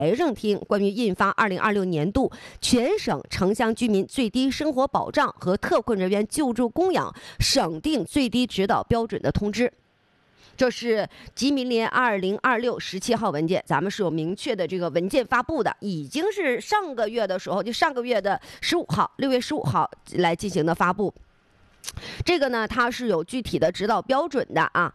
财政厅关于印发2026年度全省城乡居民最低生活保障和特困人员救助供养省定最低指导标准的通知。这是集民联202617号文件，咱们是有明确的这个文件发布的，已经是上个月的时候，就上个月的15号，6月15号来进行的发布。这个呢，它是有具体的指导标准的啊，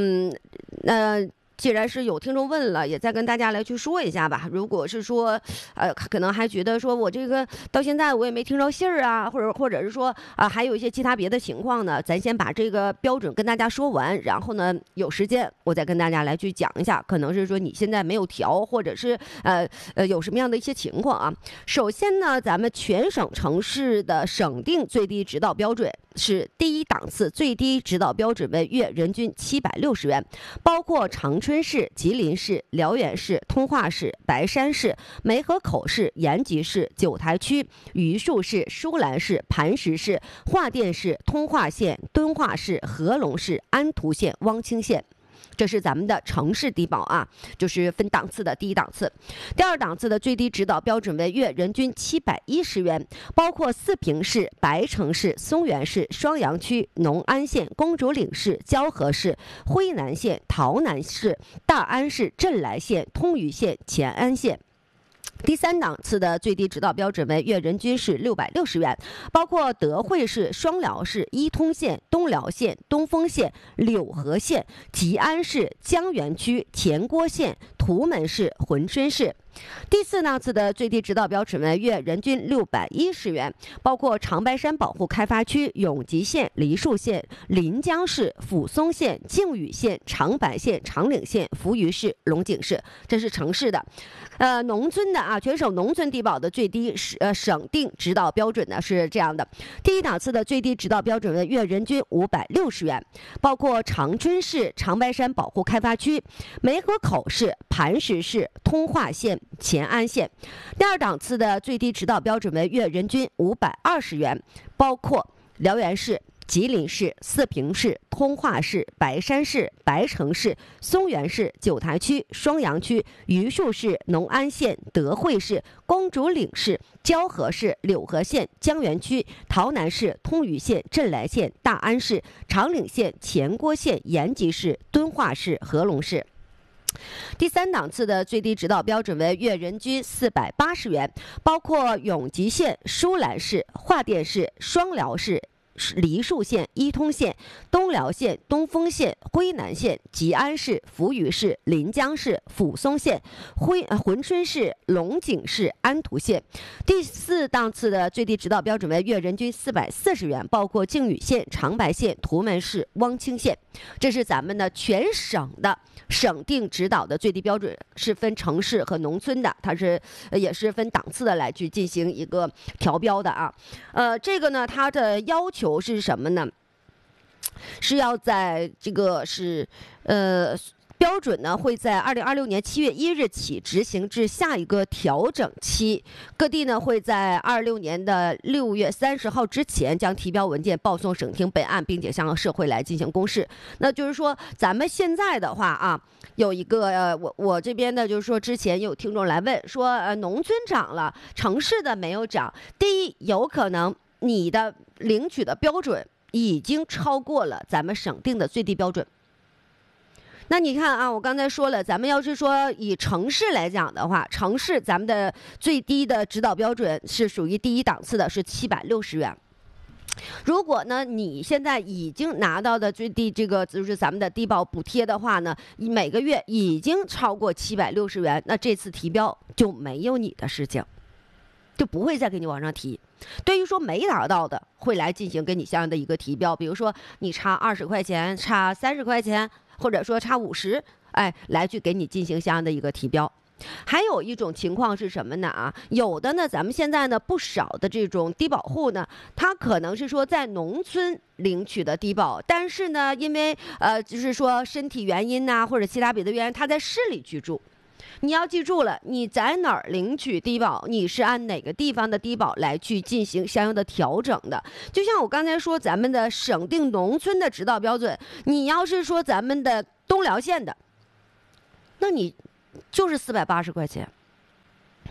既然是有听众问了，也再跟大家来去说一下吧。如果是说，可能还觉得说我这个到现在我也没听着信儿啊，或者是说还有一些其他别的情况呢，咱先把这个标准跟大家说完，然后呢，有时间我再跟大家来去讲一下。可能是说你现在没有调，或者是有什么样的一些情况啊。首先呢，咱们全省城市的省定最低指导标准是第一档次最低指导标准为月人均760元，包括长春市、吉林市、辽源市、通化市、白山市、梅河口市、延吉市、九台区、榆树市、舒兰市、磐石市、桦甸市、通化县、敦化市、合龙市、安图县、汪清县。这是咱们的城市低保啊，就是分档次的第一档次。第二档次的最低指导标准为月人均710元，包括四平市、白城市、松原市、双阳区、农安县、公主岭市、蛟河市、辉南县、洮南市、大安市、镇来县、通榆县、乾安县。第三档次的最低指导标准为月人均是660元，包括德惠市、双辽市、伊通县、东辽县、东丰县、柳河县、吉安市、江源区、田郭县、图门市、珲春市。第四档次的最低指导标准为月人均610元，包括长白山保护开发区、永吉县、梨树县、临江市、抚松县、靖宇县、长白县、长岭县、扶余市、龙井市。这是城市的。农村的啊，全省农村低保的最低省定指导标准呢是这样的：第一档次的最低指导标准为月人均560元，包括长春市、长白山保护开发区、梅河口市、磐石市、通化县、乾安县。第二档次的最低指导标准为月人均520元，包括辽源市、吉林市、四平市、通化市、白山市、白城市、松原市、九台区、双阳区、榆树市、农安县、德惠市、公主岭市、蛟河市、柳河县、江源区、洮南市、通榆县、镇来县、大安市、长岭县、乾郭县、延吉市、敦化市、合龙市。第三档次的最低指导标准为月人均480元，包括永吉县、舒兰市、桦甸市、双辽市、梨树县、伊通县、东辽县、东丰县、辉南县、吉安市、扶余市、临江市、抚松县、珲春市、龙井市、安图县。第四档次的最低指导标准为月人均440元，包括靖宇县、长白县、图门市、汪清县。这是咱们的全省的省定指导的最低标准，是分城市和农村的，它是也是分档次的来去进行一个调标的啊。这个呢，它的要求是什么呢？是要在这个是标准呢会在2026年7月1日起执行至下一个调整期，各地呢会在26年的6月30号之前将提标文件报送省厅备案，并且向社会来进行公示。那就是说，咱们现在的话啊，有一个我这边的就是说，之前有听众来问说，农村涨了，城市的没有涨。第一，有可能你的领取的标准已经超过了咱们省定的最低标准。那你看啊，我刚才说了，咱们要是说以城市来讲的话，城市咱们的最低的指导标准是属于第一档次的，是760元。如果呢，你现在已经拿到的最低这个就是咱们的低保补贴的话呢，每个月已经超过760元，那这次提标就没有你的事情，就不会再给你往上提。对于说没拿到的，会来进行跟你相应的一个提标，比如说你差20块钱，差30块钱，或者说差50，来去给你进行相应的一个提标。还有一种情况是什么呢啊？有的呢，咱们现在呢不少的这种低保户呢，他可能是说在农村领取的低保，但是呢，因为就是说身体原因呐，或者其他别的原因，他在市里居住。你要记住了，你在哪儿领取低保，你是按哪个地方的低保来去进行相应的调整的。就像我刚才说，咱们的省定农村的指导标准，你要是说咱们的东辽县的，那你就是480块钱。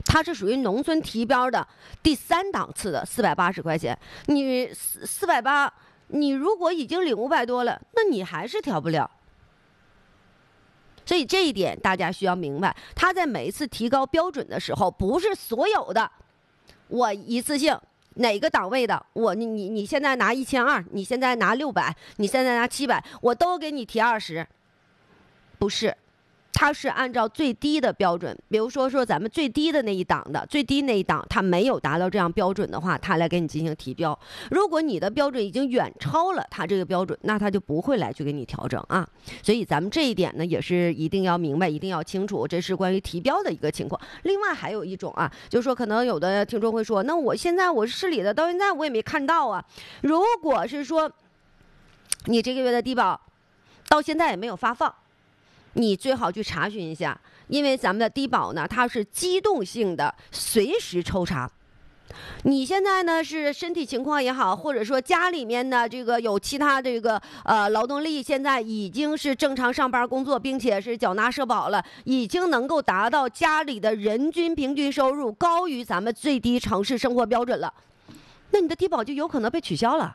它是属于农村提标的第3档次的480块钱。你480，你如果已经领500多了，那你还是调不了。所以这一点大家需要明白，他在每一次提高标准的时候，不是所有的我一次性哪个档位的你现在拿1200，你现在拿600，你现在拿700，我都给你提20，不是。它是按照最低的标准，比如说咱们最低的那一档的最低那一档，它没有达到这样标准的话，它来给你进行提标。如果你的标准已经远超了它这个标准，那它就不会来去给你调整啊。所以咱们这一点呢，也是一定要明白，一定要清楚，这是关于提标的一个情况。另外还有一种啊，就是说可能有的听众会说，那我现在我市里的到现在我也没看到啊。如果是说你这个月的低保到现在也没有发放，你最好去查询一下，因为咱们的低保呢，它是机动性的，随时抽查。你现在呢是身体情况也好，或者说家里面呢这个有其他这个劳动力，现在已经是正常上班工作，并且是缴纳社保了，已经能够达到家里的人均平均收入高于咱们最低城市生活标准了，那你的低保就有可能被取消了。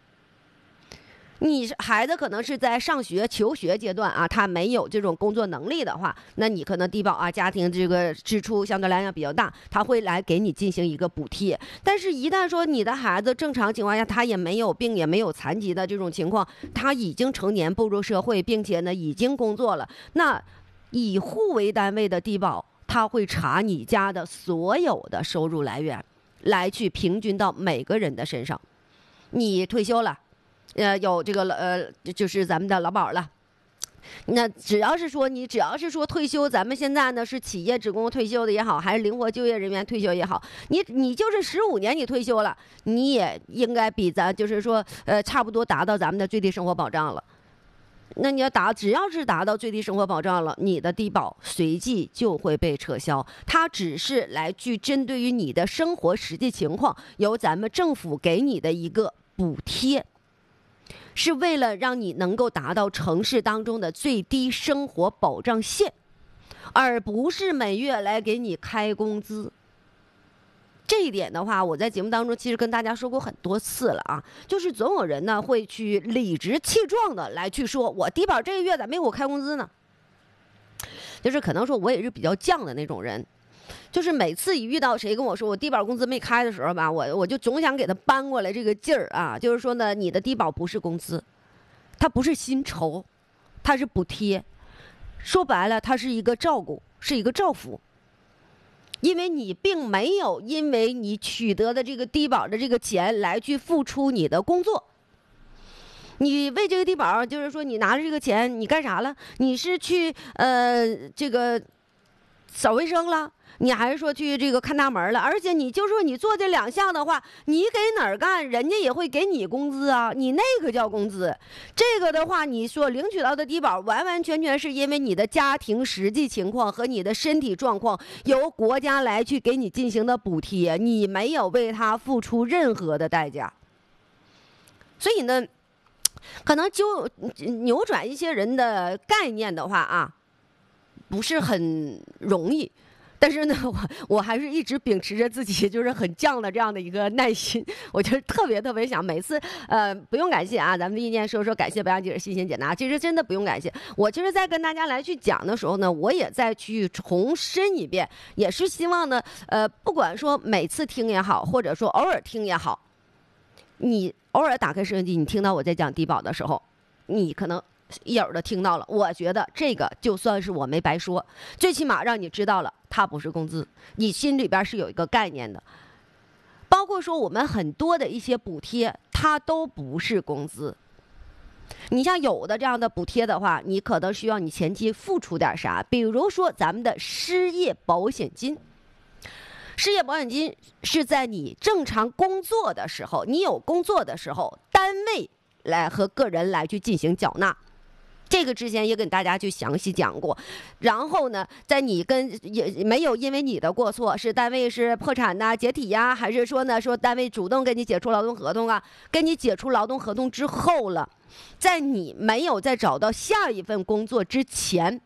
你孩子可能是在上学求学阶段啊，他没有这种工作能力的话，那你可能低保啊，家庭这个支出相对来讲比较大，他会来给你进行一个补贴。但是一旦说你的孩子正常情况下，他也没有病也没有残疾的这种情况，他已经成年步入社会，并且呢已经工作了，那以户为单位的低保，他会查你家的所有的收入来源，来去平均到每个人的身上。你退休了，有这个就是咱们的劳保了。那只要是说退休，咱们现在呢是企业职工退休的也好，还是灵活就业人员退休也好，你就是15年你退休了，你也应该比咱就是说差不多达到咱们的最低生活保障了。那你只要是达到最低生活保障了，你的低保随即就会被撤销。它只是来去针对于你的生活实际情况，由咱们政府给你的一个补贴，是为了让你能够达到城市当中的最低生活保障线，而不是每月来给你开工资。这一点的话，我在节目当中其实跟大家说过很多次了啊，就是总有人呢会去理直气壮的来去说，我低保这个月咋没给我开工资呢？就是可能说我也是比较犟的那种人，就是每次一遇到谁跟我说我低保工资没开的时候吧，我就总想给他搬过来这个劲儿啊，就是说呢，你的低保不是工资，它不是薪酬，它是补贴，说白了，它是一个照顾，是一个照顾。因为你并没有因为你取得的这个低保的这个钱来去付出你的工作，你为这个低保就是说你拿着这个钱你干啥了？你是去这个扫卫生了，你还是说去这个看大门了？而且你就说你做这2项的话，你给哪儿干，人家也会给你工资啊，你那个叫工资。这个的话，你说领取到的低保完完全全是因为你的家庭实际情况和你的身体状况，由国家来去给你进行的补贴，你没有为它付出任何的代价。所以呢，可能就扭转一些人的概念的话啊，不是很容易。但是呢，我还是一直秉持着自己就是很犟的这样的一个耐心，我就特别想每次不用感谢啊，咱们的意见说感谢白杨记者细心解答，其实真的不用感谢。我其实在跟大家来去讲的时候呢，我也再去重申一遍，也是希望呢不管说每次听也好，或者说偶尔听也好，你偶尔打开摄像机，你听到我在讲低保的时候，你可能一耳朵听到了，我觉得这个就算是我没白说，最起码让你知道了它不是工资，你心里边是有一个概念的。包括说我们很多的一些补贴，它都不是工资。你像有的这样的补贴的话，你可能需要你前期付出点啥，比如说咱们的失业保险金。失业保险金是在你正常工作的时候，你有工作的时候，单位来和个人来去进行缴纳。这个之前也跟大家去详细讲过。然后呢，在你也没有因为你的过错，是单位是破产呐、解体呀，还是说呢说单位主动跟你解除劳动合同啊？跟你解除劳动合同之后了，在你没有再找到下一份工作之前，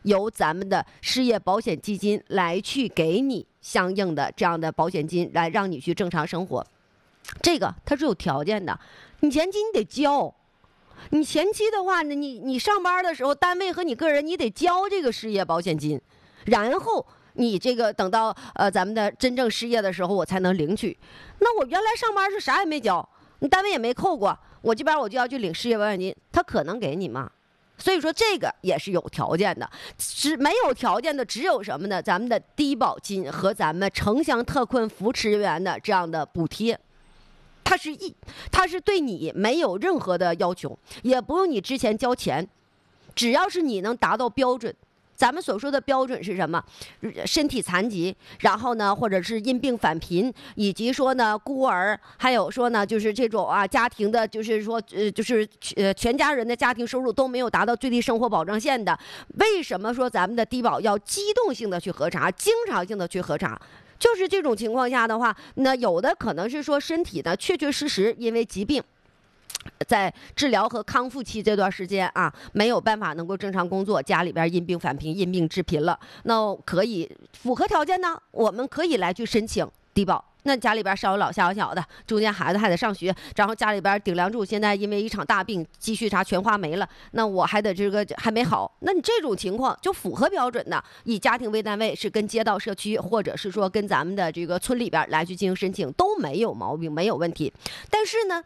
由咱们的失业保险基金来去给你相应的这样的保险金，来让你去正常生活。这个它是有条件的，你前期你得交。你前期的话呢，你上班的时候，单位和你个人你得交这个失业保险金，然后你这个等到咱们的真正失业的时候，我才能领取。那我原来上班是啥也没交，你单位也没扣过，我这边我就要去领失业保险金，他可能给你吗？所以说这个也是有条件的，没有条件的只有什么呢？咱们的低保金和咱们城乡特困扶持人员的这样的补贴。它是对你没有任何的要求，也不用你之前交钱，只要是你能达到标准。咱们所说的标准是什么？身体残疾，然后呢，或者是因病返贫，以及说呢孤儿，还有说呢就是这种家庭的，就是说全家人的家庭收入都没有达到最低生活保障线的。为什么说咱们的低保要机动性的去核查，经常性的去核查？就是这种情况下的话，那有的可能是说身体呢确实因为疾病，在治疗和康复期这段时间没有办法能够正常工作，家里边因病返贫、因病致贫了，那可以符合条件呢，我们可以来去申请低保。那家里边上有老下有小的，中间孩子还得上学，然后家里边顶梁柱现在因为一场大病积蓄全花没了，那我还得这个还没好，那你这种情况就符合标准的，以家庭为单位，是跟街道社区或者是说跟咱们的这个村里边来去进行申请都没有毛病，没有问题。但是呢，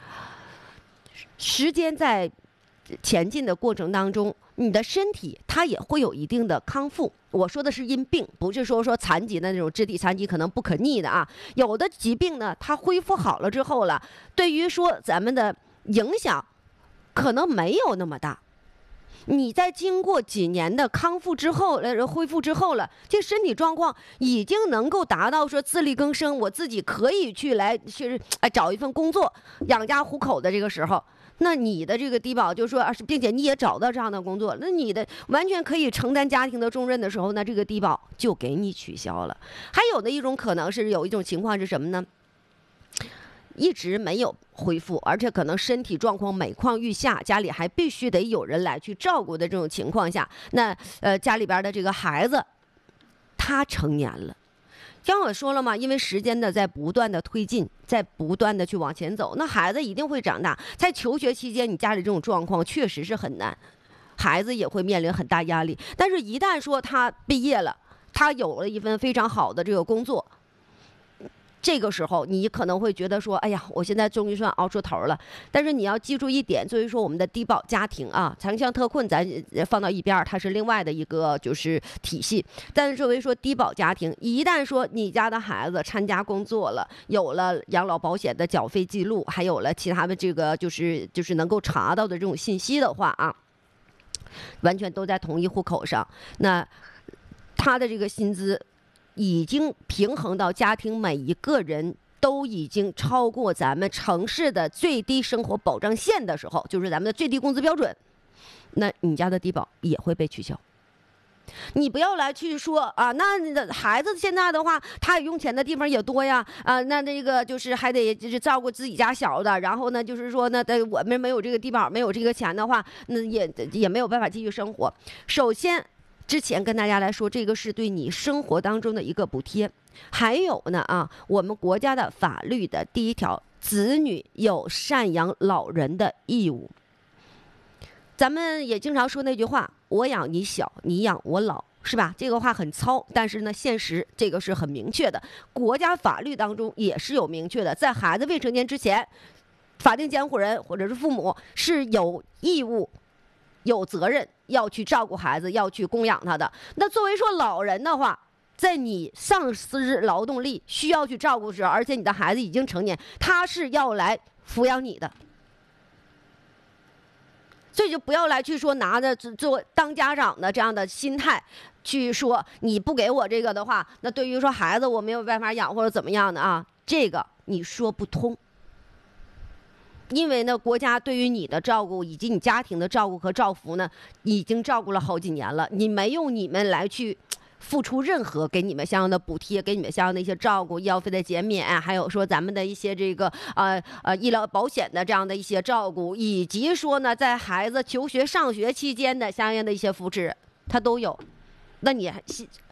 时间在前进的过程当中，你的身体它也会有一定的康复。我说的是因病，不是说残疾的那种肢体残疾可能不可逆的有的疾病呢，它恢复好了之后了，对于说咱们的影响可能没有那么大。你在经过几年的康复之后，恢复之后了，这身体状况已经能够达到说自力更生，我自己可以去找一份工作养家糊口的这个时候，那你的这个低保就说并且你也找到这样的工作，那你的完全可以承担家庭的重任的时候，那这个低保就给你取消了。还有的一种可能是有一种情况是什么呢？一直没有恢复，而且可能身体状况每况愈下，家里还必须得有人来去照顾的这种情况下，那家里边的这个孩子他成年了。刚我说了嘛，因为时间的在不断的推进，在不断的去往前走，那孩子一定会长大。在求学期间，你家里这种状况确实是很难，孩子也会面临很大压力。但是，一旦说他毕业了，他有了一份非常好的这个工作，这个时候你可能会觉得说，哎呀，我现在终于算熬出头了。但是你要记住一点，作为说我们的低保家庭城乡特困咱放到一边，它是另外的一个就是体系。但是作为说低保家庭，一旦说你家的孩子参加工作了，有了养老保险的缴费记录，还有了其他的这个就是能够查到的这种信息的话完全都在同一户口上，那他的这个薪资已经平衡到家庭每一个人都已经超过咱们城市的最低生活保障线的时候，就是咱们的最低工资标准，那你家的低保也会被取消。你不要来去说那孩子现在的话，他用钱的地方也多呀那这个就是还得就是照顾自己家小的，然后呢就是说呢，我们没有这个低保，没有这个钱的话，那也没有办法继续生活。首先之前跟大家来说，这个是对你生活当中的一个补贴。还有呢我们国家的法律的第一条，子女有赡养老人的义务。咱们也经常说那句话，我养你小，你养我老，是吧？这个话很糙，但是呢现实这个是很明确的，国家法律当中也是有明确的，在孩子未成年之前，法定监护人或者是父母是有义务有责任要去照顾孩子，要去供养他的。那作为说老人的话，在你丧失劳动力需要去照顾时，而且你的孩子已经成年，他是要来抚养你的。所以就不要来去说拿着做当家长的这样的心态去说，你不给我这个的话，那对于说孩子我没有办法养或者怎么样的这个你说不通。因为呢，国家对于你的照顾以及你家庭的照顾和照拂呢，已经照顾了好几年了，你没用你们来去付出任何给你们相应的补贴，给你们相应的一些照顾，医药费的减免，还有说咱们的一些这个医疗保险的这样的一些照顾，以及说呢在孩子求学上学期间的相应的一些扶持， 它都有。那你